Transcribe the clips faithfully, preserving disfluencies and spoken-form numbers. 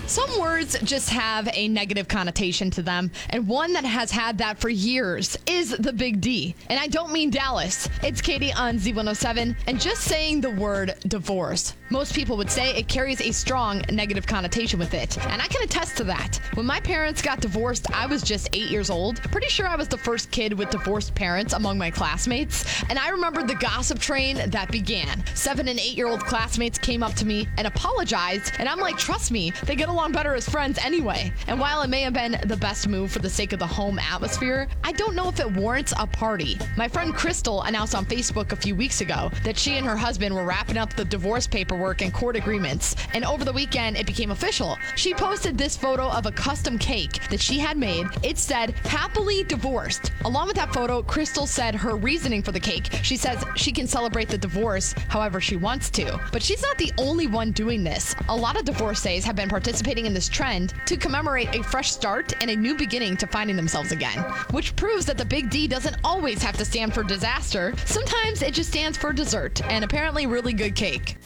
Some words just have a negative connotation to them, and one that has had that for years is the Big D. And I don't mean Dallas. It's Katie on Z one oh seven, and just saying the word divorce. Most people would say it carries a strong negative connotation with it, and I can attest to that. When my parents got divorced, I was just eight years old. Pretty sure I was the first kid with divorced parents among my classmates, and I remember the gossip train that began. Seven and eight-year-old classmates came up to me and apologized, and I'm like, trust me, they get along better as friends anyway. And while it may have been the best move for the sake of the home atmosphere, I don't know if it warrants a party. My friend Crystal announced on Facebook a few weeks ago that she and her husband were wrapping up the divorce paperwork and court agreements, and over the weekend it became official. She posted this photo of a custom cake that she had made. It said, "Happily divorced." Along with that photo, Crystal said her reasoning for the cake. She says she can celebrate the divorce however she wants to. But she's not the only one doing this. A lot of divorcees have been participating in this trend to commemorate a fresh start and a new beginning to finding themselves again, which proves that the Big D doesn't always have to stand for disaster. Sometimes it just stands for dessert, and apparently really good cake.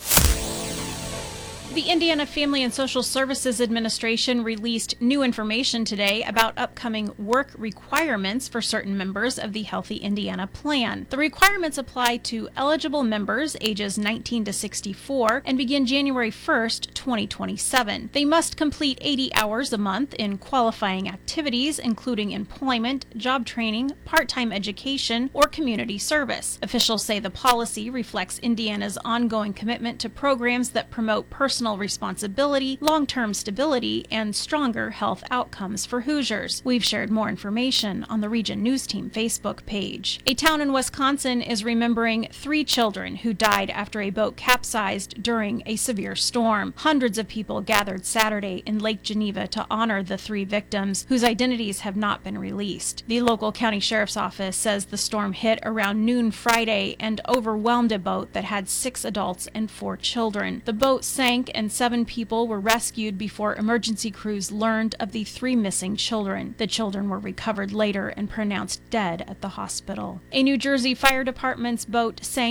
The Indiana Family and Social Services Administration released new information today about upcoming work requirements for certain members of the Healthy Indiana Plan. The requirements apply to eligible members ages nineteen to sixty-four and begin January first, twenty twenty-seven. They must complete eighty hours a month in qualifying activities, including employment, job training, part-time education, or community service. Officials say the policy reflects Indiana's ongoing commitment to programs that promote personal responsibility, long-term stability, and stronger health outcomes for Hoosiers. We've shared more information on the Region News Team Facebook page. A town in Wisconsin is remembering three children who died after a boat capsized during a severe storm. Hundreds of people gathered Saturday in Lake Geneva to honor the three victims, whose identities have not been released. The local county sheriff's office says the storm hit around noon Friday and overwhelmed a boat that had six adults and four children. The boat sank and seven people were rescued before emergency crews learned of the three missing children. The children were recovered later and pronounced dead at the hospital. A New Jersey fire department's boat sank